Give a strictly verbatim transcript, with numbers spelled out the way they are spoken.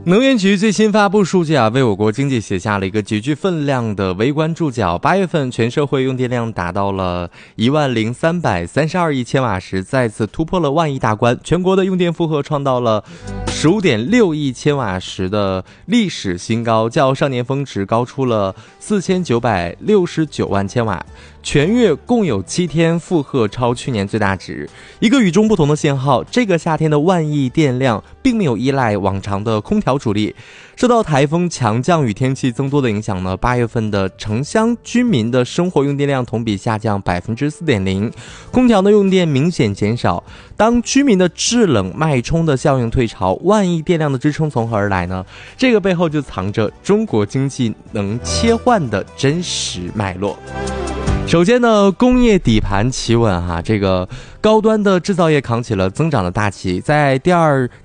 能源局最新发布数据啊，为我国经济写下了一个极具分量的微观注脚。八月份全社会用电量达到了一万零三百三十二亿千瓦时，再次突破了万亿大关。全国的用电负荷创造了十五点六亿千瓦时的历史新高，较上年峰值高出了四千九百六十九万千瓦。全月共有七天负荷超去年最大值。一个与众不同的信号，这个夏天的万亿电量并没有依赖往常的空调主力。受到台风强降雨天气增多的影响呢，八月份的城乡居民的生活用电量同比下降 百分之四点零， 空调的用电明显减少。当居民的制冷脉冲的效应退潮，万亿电量的支撑从何而来呢？这个背后就藏着中国经济能切换的真实脉络。首先呢，工业底盘企稳哈，这个高端的制造业扛起了增长的大旗。在第二